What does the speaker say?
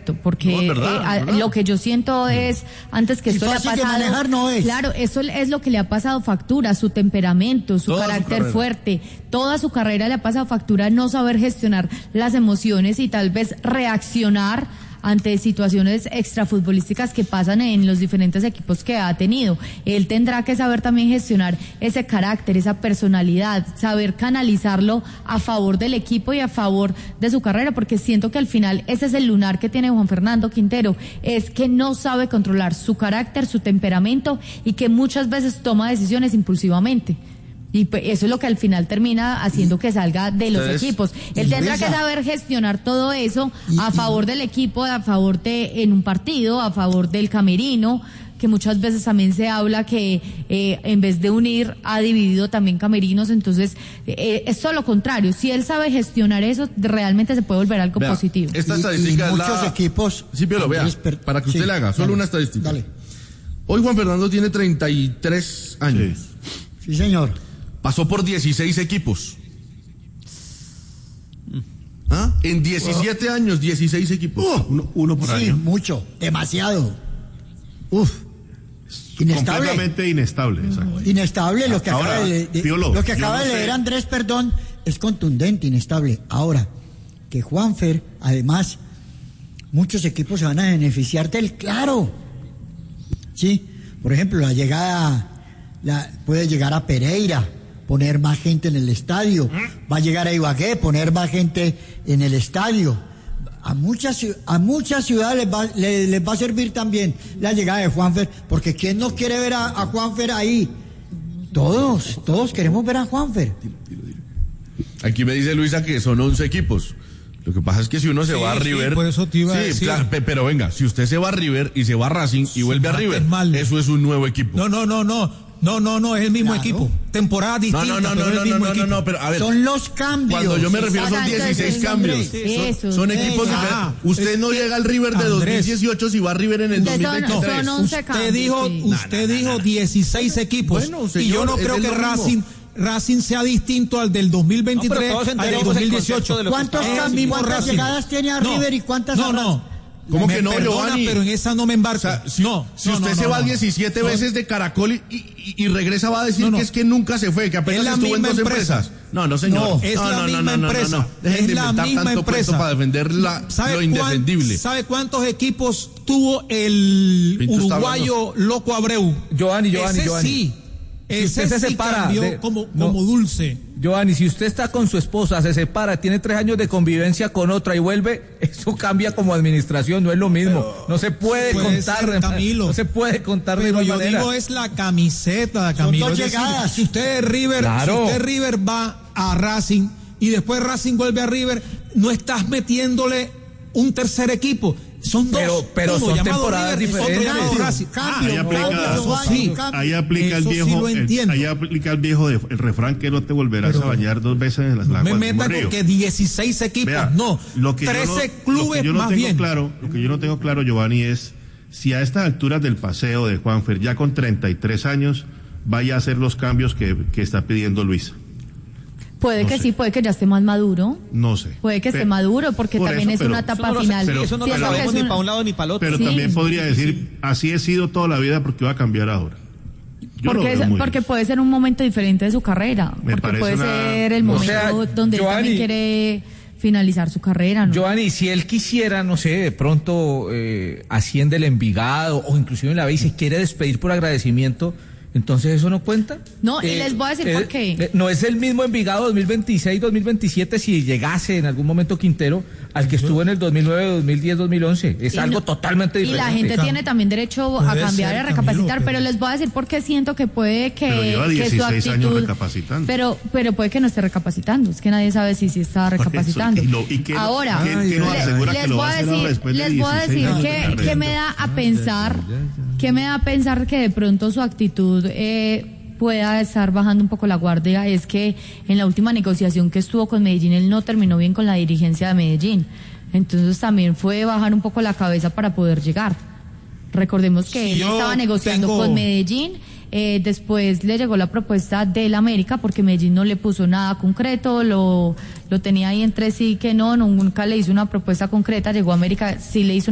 correcto, porque lo que yo siento es, antes que esto le ha pasado, manejar no es. Claro, eso es lo que le ha pasado factura, su temperamento, su carácter fuerte, toda su carrera le ha pasado factura, no saber gestionar las emociones y tal vez reaccionar ante situaciones extrafutbolísticas que pasan en los diferentes equipos que ha tenido. Él tendrá que saber también gestionar ese carácter, esa personalidad, saber canalizarlo a favor del equipo y a favor de su carrera, porque siento que al final ese es el lunar que tiene Juan Fernando Quintero, es que no sabe controlar su carácter, su temperamento y que muchas veces toma decisiones impulsivamente. Y pues eso es lo que al final termina haciendo que salga de los equipos. Él tendrá que saber gestionar todo eso a favor del equipo, a favor de en un partido, a favor del camerino, que muchas veces también se habla que en vez de unir ha dividido también camerinos. Entonces es todo lo contrario. Si él sabe gestionar eso, realmente se puede volver algo positivo. Esta estadística y muchos equipos. Sí, pero vea, para que usted le haga solo una estadística. Dale. Hoy Juan Fernando tiene 33 años. Sí, señor. Pasó por 16 equipos. ¿Ah? En 17 años, 16 equipos. Uno por año. Sí, mucho, demasiado. Inestable. Completamente inestable. Inestable, lo que Ahora, acaba de leer Andrés, es contundente, inestable. Ahora, que Juanfer, además, muchos equipos se van a beneficiar del claro. Sí, por ejemplo, la llegada puede llegar a Pereira, poner más gente en el estadio, va a llegar a Ibagué, poner más gente en el estadio. A muchas ciudades les va a servir también la llegada de Juanfer, porque ¿quién no quiere ver a Juanfer ahí? Todos queremos ver a Juanfer. Aquí me dice Luisa que son 11 equipos. Lo que pasa es que si uno se va a River... por eso te iba a decir. Claro, pero venga, si usted se va a River y se va a Racing y vuelve a River, eso es un nuevo equipo. No, es el mismo equipo. Temporada distinta, no, pero a ver. Son los cambios. Cuando yo me refiero son 16 cambios. Son equipos diferentes. Usted no llega al River de 2018 si va a River en el 2023. Usted dijo 16 equipos. Bueno, señor, y yo no creo que Racing sea distinto al del 2023 al del 2018. ¿Cuántas llegadas tiene a River y cuántas no? ¿Cómo que no, Giovanni? Pero en esa no me embarco. O sea, si usted se va 17 veces de Caracol y regresa, va a decir que es que nunca se fue, que apenas estuvo en 2 empresas. No, señor. Es la misma empresa. Dejen de inventar tanto cuento para defender lo indefendible. ¿Sabe cuántos equipos tuvo el uruguayo Loco Abreu? Giovanni. Sí. Si usted se separa como dulce. Giovanni, si usted está con su esposa, se separa, tiene 3 años de convivencia con otra y vuelve, eso cambia como administración, no es lo mismo. No se puede contar, Camilo. No se puede contar de Pero igual yo manera. digo es la camiseta, Camilo. Son 2 llegadas. Si usted es River, claro. Si usted River va a Racing y después Racing vuelve a River, no estás metiéndole un tercer equipo. Son 2. Pero uno son temporadas River, diferentes. Ahí aplica el viejo el refrán que no te volverás a bañar 2 veces en las aguas. No me metan con que 16 equipos, no. 13 clubes más bien. Lo que yo no tengo claro, Giovanni, es si a estas alturas del paseo de Juanfer, ya con 33 años, vaya a hacer los cambios que está pidiendo Luisa. Puede que sí, puede que ya esté más maduro. No sé. Puede que esté maduro, porque también es una etapa final. Eso no lo sabemos ni para un lado ni para el otro. Pero también podría decir, así he sido toda la vida, porque va a cambiar ahora. Porque puede ser un momento diferente de su carrera. Porque puede ser el momento donde él también quiere finalizar su carrera, ¿no? Giovanni, si él quisiera, no sé, de pronto asciende el Envigado o inclusive en la B y se quiere despedir por agradecimiento, ¿entonces eso no cuenta? No, y les voy a decir por qué. No es el mismo Envigado 2026-2027 si llegase en algún momento Quintero al que estuvo en el 2009, 2010, 2011. Es algo totalmente diferente. Y la gente tiene también derecho a cambiar y a recapacitar, pero les voy a decir por qué siento que puede que... Pero lleva 16 años recapacitando. Pero puede que no esté recapacitando, es que nadie sabe si está recapacitando. Ahora, les voy a decir que me da a pensar que de pronto su actitud pueda estar bajando un poco la guardia, es que en la última negociación que estuvo con Medellín, él no terminó bien con la dirigencia de Medellín. Entonces también fue bajar un poco la cabeza para poder llegar. Recordemos que él estaba negociando con Medellín, después le llegó la propuesta del América, porque Medellín no le puso nada concreto, lo tenía ahí entre sí que no, nunca le hizo una propuesta concreta, llegó a América, sí le hizo